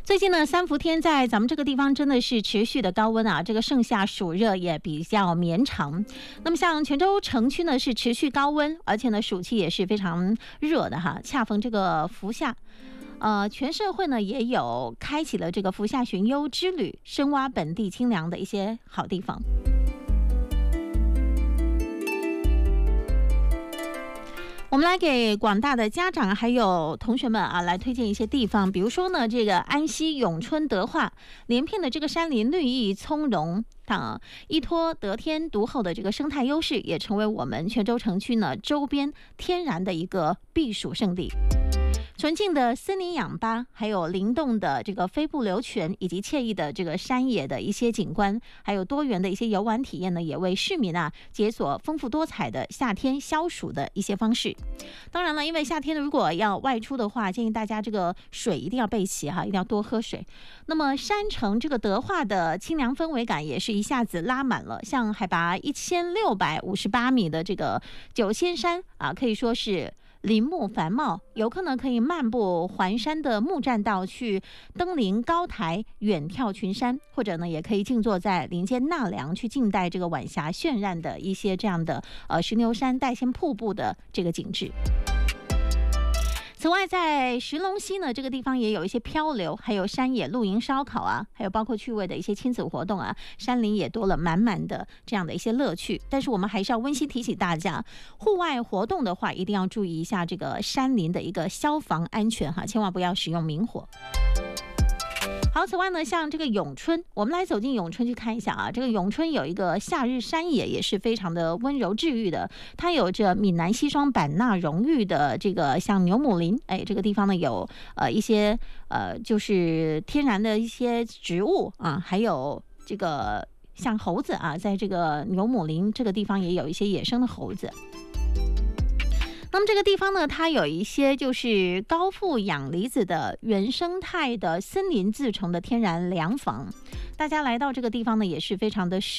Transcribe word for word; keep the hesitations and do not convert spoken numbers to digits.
最近呢，三伏天在咱们这个地方真的是持续的高温啊，这个盛夏暑热也比较绵长。那么像泉州城区呢是持续高温，而且呢暑气也是非常热的哈，恰逢这个伏夏。呃，全社会呢也有开启了这个伏夏寻幽之旅，深挖本地清凉的一些好地方。我们来给广大的家长还有同学们啊，来推荐一些地方，比如说呢，这个安溪、永春、德化连片的这个山林绿意葱茏啊，依托得天独厚的这个生态优势，也成为我们泉州城区呢周边天然的一个避暑胜地。纯净的森林氧吧，还有灵动的这个飞步流泉，以及惬意的这个山野的一些景观，还有多元的一些游玩体验呢，也为市民啊解锁丰富多彩的夏天消暑的一些方式。当然了，因为夏天如果要外出的话，建议大家这个水一定要备齐哈，一定要多喝水。那么山城这个德化的清凉氛围感也是一下子拉满了，像海拔一千六百五十八米的这个九仙山啊，可以说是林木繁茂，游客呢可以漫步环山的木栈道，去登临高台，远眺群山，或者呢也可以静坐在林间纳凉，去静待这个晚霞渲染的一些这样的呃石牛山带仙瀑布的这个景致。此外，在石龙溪呢这个地方也有一些漂流，还有山野露营、烧烤啊，还有包括趣味的一些亲子活动啊，山林也多了满满的这样的一些乐趣。但是我们还是要温馨提醒大家，户外活动的话，一定要注意一下这个山林的一个消防安全哈，千万不要使用明火。好，此外呢，像这个永春，我们来走进永春去看一下啊。这个永春有一个夏日山野，也是非常的温柔治愈的。它有着闽南西双版纳荣誉的这个像牛母林，哎，这个地方呢有呃一些呃就是天然的一些植物啊，还有这个像猴子啊，在这个牛母林这个地方也有一些野生的猴子。那么这个地方呢，它有一些就是高富氧离子的原生态的森林自成的天然凉房，大家来到这个地方呢，也是非常的